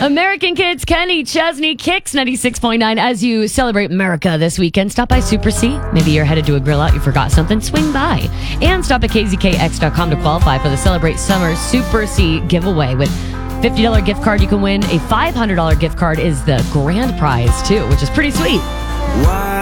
American Kids, Kenny Chesney, Kicks 96.9. As you celebrate America this weekend, stop by Super C. Maybe you're headed to a grill out, you forgot something, swing by. And stop at kzkx.com to qualify for the Celebrate Summer Super C giveaway. With $50 gift card, you can win. A $500 gift card is the grand prize, too, which is pretty sweet. Why